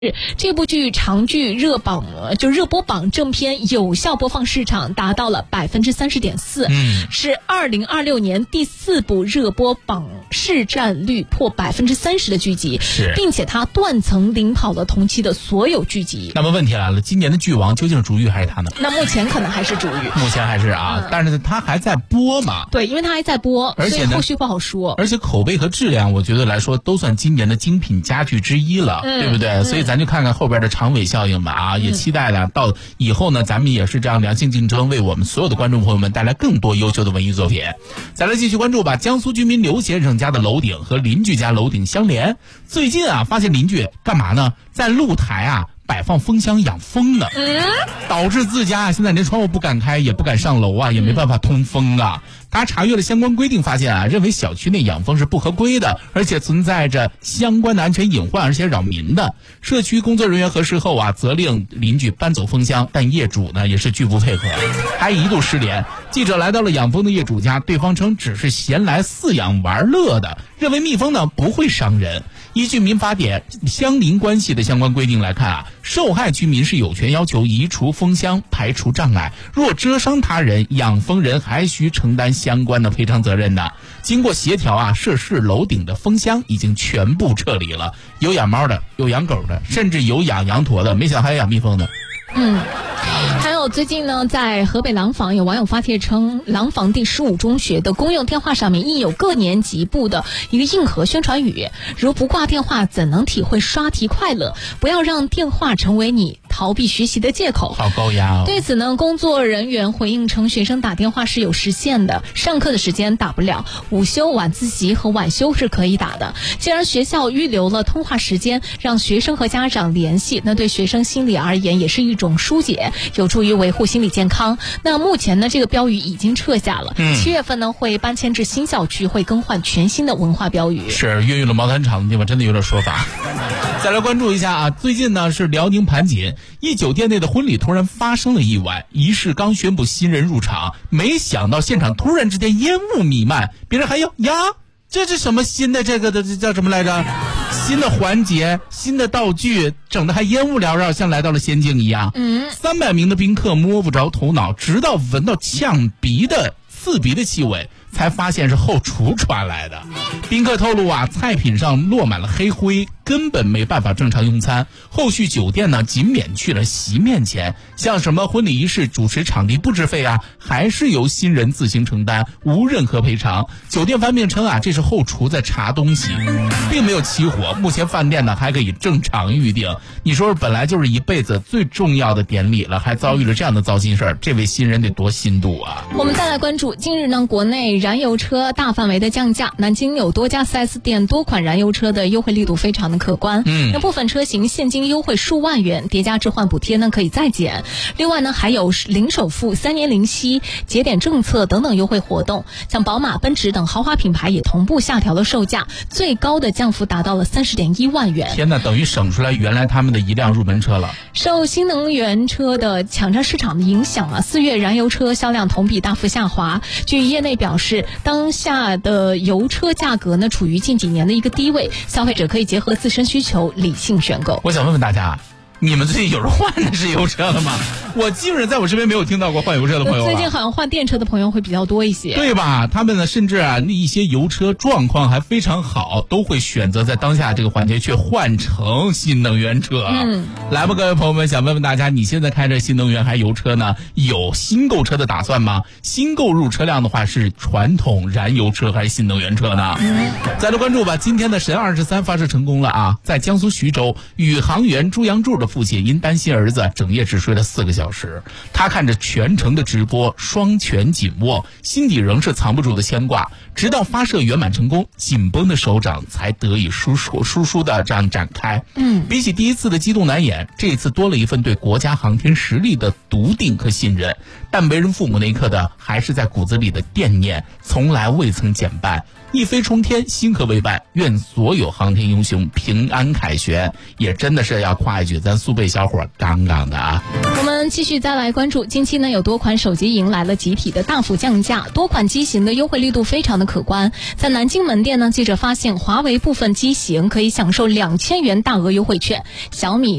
这部剧长剧热播榜正片有效播放市场达到了30.4%，是2026年第4部热播榜市占率破30%的剧集，并且它断层领跑了同期的所有剧集。 那么问题来了，今年的剧王究竟是竹玉还是他呢？ 那目前可能还是竹玉， 目前还是但是他还在播嘛？ 对，因为他还在播， 而且所以后续不好说。 而且口碑和质量，我觉得来说都算今年的精品佳剧之一了，对不对？所以咱就看看后边的长尾效应吧也期待了到以后呢，咱们也是这样良性竞争，为我们所有的观众朋友们带来更多优秀的文艺作品。再来继续关注吧，江苏居民刘先生家的楼顶和邻居家楼顶相连，最近发现邻居干嘛呢？在露台摆放蜂箱养蜂呢，导致自家现在连窗户不敢开，也不敢上楼也没办法通风他查阅了相关规定，发现认为小区内养蜂是不合规的，而且存在着相关的安全隐患，而且扰民的。社区工作人员核实后责令邻居搬走蜂箱，但业主呢也是拒不配合，还一度失联。记者来到了养蜂的业主家，对方称只是闲来饲养玩乐的，认为蜜蜂呢不会伤人。依据民法典相邻关系的相关规定来看受害居民是有权要求移除蜂箱，排除障碍，若蛰伤他人，养蜂人还需承担相关的赔偿责任的。经过协调涉事楼顶的蜂箱已经全部撤离了，有养猫的，有养狗的，甚至有养羊驼的，没想到还有养蜜蜂的。 还有最近呢，在河北廊坊有网友发帖称，廊坊第15中学的公用电话上面印有各年级部的一个硬核宣传语，如不挂电话怎能体会刷题快乐，不要让电话成为你逃避学习的借口。 好高压对此呢，工作人员回应称，学生打电话是有时限的，上课的时间打不了，午休、晚自习和晚休是可以打的。既然学校预留了通话时间，让学生和家长联系，那对学生心理而言也是一种疏解，有助于维护心理健康。那目前呢，这个标语已经撤下了，7月份呢会搬迁至新校区，会更换全新的文化标语。 是孕育了毛毯厂的地方真的有点说法。再来关注一下最近呢是辽宁盘锦一酒店内的婚礼突然发生了意外，仪式刚宣布新人入场，没想到现场突然之间烟雾弥漫，别人还有这是什么新的这叫什么来着？新的环节，新的道具，整的还烟雾缭绕，像来到了仙境一样。300名的宾客摸不着头脑，直到闻到刺鼻的气味，才发现是后厨传来的。宾客透露菜品上落满了黑灰，根本没办法正常用餐。后续酒店呢仅免去了席面钱，像什么婚礼仪式主持场地布置费还是由新人自行承担，无任何赔偿。酒店方面称这是后厨在查东西，并没有起火。目前饭店呢还可以正常预订。你说本来就是一辈子最重要的典礼了，还遭遇了这样的糟心事儿，这位新人得多心度我们再来关注近日呢，国内燃油车大范围的降价，南京有多家 4S 店多款燃油车的优惠力度非常的可观。那部分车型现金优惠数万元，叠加置换补贴呢可以再减。另外呢，还有零首付、3年零息、节点政策等等优惠活动。像宝马、奔驰等豪华品牌也同步下调了售价，最高的降幅达到了30.1万元。 天哪，等于省出来原来他们的一辆入门车了。 受新能源车的抢占市场的影响4月燃油车销量同比大幅下滑。据业内表示，当下的油车价格呢处于近几年的一个低位，消费者可以结合自身需求理性选购。 我想问问大家，你们最近有人换的是油车了吗？我基本上在我身边没有听到过换油车的朋友。 最近好像换电车的朋友会比较多一些， 对吧？他们呢，甚至一些油车状况还非常好，都会选择在当下这个环节去换成新能源车。来吧，各位朋友们，想问问大家，你现在开着新能源还是油车呢？有新购车的打算吗？新购入车辆的话，是传统燃油车还是新能源车呢？再来关注吧。今天的神23发射成功了在江苏徐州，宇航员朱阳柱的父亲因担心儿子，整夜只睡了4个小时。他看着全程的直播，双拳紧握，心底仍是藏不住的牵挂。直到发射圆满成功，紧绷的手掌才得以舒舒的这样展开。比起第一次的激动难言，这一次多了一份对国家航天实力的笃定和信任。但为人父母那一刻的，还是在骨子里的惦念，从来未曾减半。一飞冲天，星河为伴，愿所有航天英雄平安凯旋。也真的是要夸一句，咱速贝小伙杠杠的啊。 我们继续再来关注，近期呢有多款手机迎来了集体的大幅降价，多款机型的优惠力度非常的可观。在南京门店呢，记者发现华为部分机型可以享受2000元大额优惠券，小米